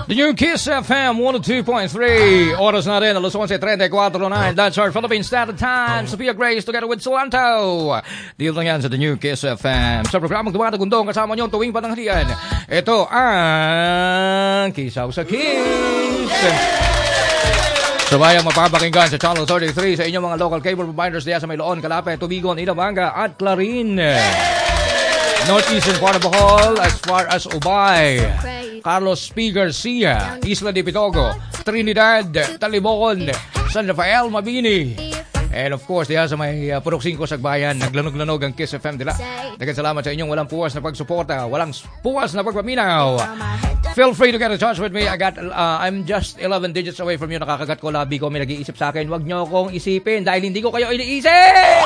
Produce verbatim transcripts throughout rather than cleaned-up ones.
The new Kiss F M one oh two point three. Oras na rin, alas onse treinta y cuatro na. That's our Philippine Standard Time. Sophia Grace together with Solanto. Dito lang yan sa The New Kiss F M. Sa programang Tumatagundong kasama nyo tuwing pananghalian. Ito ang Kisaw sa Kiss. Sabayang mapapakinggan sa Channel thirty-three sa inyong mga local cable providers diya sa Mayloon, Calapet, Tubigon, Inabanga at Clarin. Northeastern part of Bohol as far as Ubay, Carlos P. Garcia, Isla de Pitogo, Trinidad, Talibon, San Rafael, Mabini. And of course, diya sa may uh, Purok cinco Sagbayan, naglanog-lanog ang Kiss F M nila. Dagan salamat sa inyong walang puwas na pagsuporta, walang puwas na pagpaminaw. Feel free to get in touch with me. I got, uh, I'm just eleven digits away from you. Nakakagat ko, labi ko, may nag-iisip sa akin. Huwag nyo akong isipin dahil hindi ko kayo iniisip.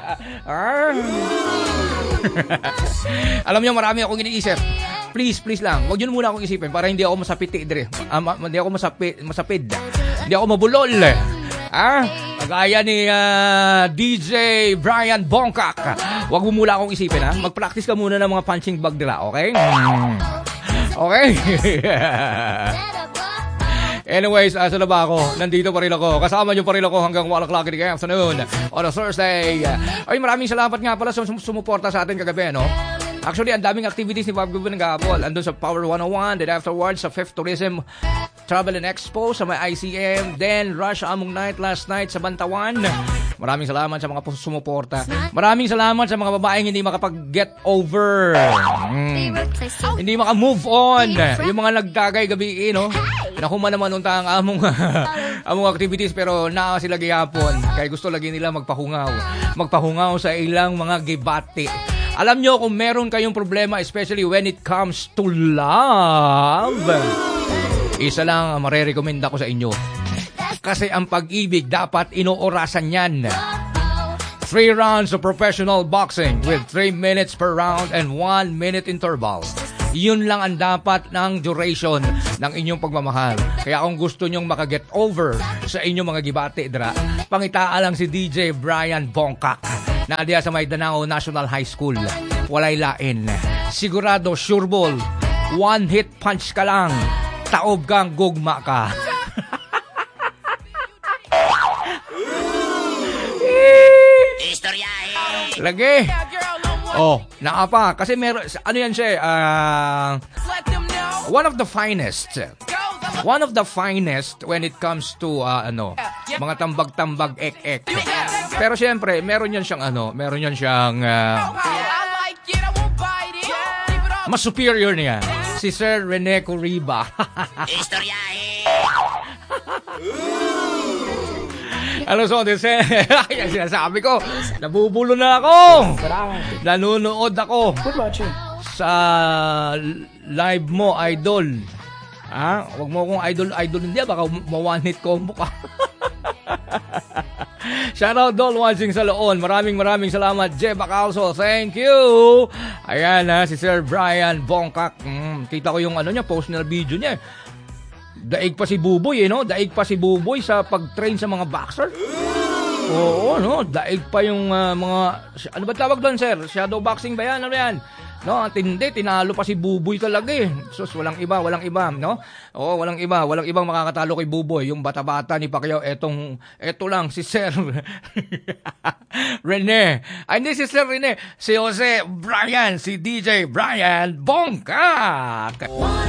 Alam nyo, marami akong iniisip. Please, please lang. Huwag nyo muna akong isipin para hindi ako masapit. Uh, hindi ako masapid. masapid. Hindi ako mabulol. Ah, kagaya ni uh, D J Brian Bongkak. Huwag mo muna akong isipin, ha? Mag-practice ka muna ng mga punching bag nila, okay? Okay? Anyways, asa na ba ako? Nandito pa rin ako. Kasama nyo pa rin ako hanggang one o'clock in the afternoon on a Thursday. Ay, maraming salamat nga pala sa sum- sumuporta sa atin kagabi, no? Actually, ang daming activities ni Bob Gubin ng Gabol. Andun sa Power one oh one, then afterwards sa Fifth Tourism Travel and Expo sa may I C M, then Rush Among Night last night sa Bantawan. Maraming salamat sa mga sumuporta. Maraming salamat sa mga babaeng hindi makapag-get over. Mm. Hindi maka-move on. Yung mga nagtagay gabi, no? Nakuman naman unta ang among, among activities pero naa sila gihapon. Kaya gusto lagi nila magpahungaw. Magpahungaw sa ilang mga gibati. Alam nyo kung meron kayong problema, especially when it comes to love, isa lang ang marerekomenda ko sa inyo. Kasi ang pag-ibig dapat inoorasan yan. Three rounds of professional boxing with three minutes per round and one minute interval. Yun lang ang dapat ng duration ng inyong pagmamahal. Kaya kung gusto nyong makaget over sa inyong mga gibati, dra, pangitaa lang si D J Brian Bongkak na diya sa Mindanao National High School. Walay lain. Sigurado, sure ball. One hit punch ka lang. Taob kang gugma ka. Istoryahe. Lagi. Oh, naapa. Kasi meron, ano yan siya, uh, one of the finest. One of the finest when it comes to, uh, ano, mga tambag-tambag, ek-ek. Pero siyempre, meron yan siyang, ano, meron yan siyang, uh, mas superior niya. Si Sir Rene Coriba. Istoryahe. Ano so, this eh, yan sinasabi ko, nabubulo na ako. Nanonood ako sa live mo, idol. Ha? Huwag mo akong idol-idol hindi, baka ma-one-hit combo ka. Shoutout Dol watching sa Loon. Maraming maraming salamat, Jeba Calso. Thank you. Ayan ha, si Sir Brian Bongkak. Mm, kita ko yung ano niya, post na video niya. Daig pa si Buboy, eh, no? Daig pa si Buboy sa pag-train sa mga boxer. Oo, no? Daig pa yung uh, mga... Ano ba tawag doon, sir? Shadow boxing ba yan? Ano yan? No, tindi, tinalo pa si Buboy talaga eh. Sus, walang iba, walang iba, no? Oo, walang iba, walang ibang makakatalo kay Buboy. Yung bata-bata ni Pacquiao, etong, eto lang, si Sir Rene. Ay, hindi si Sir Rene, si Jose Brian, si D J Brian Bongkak.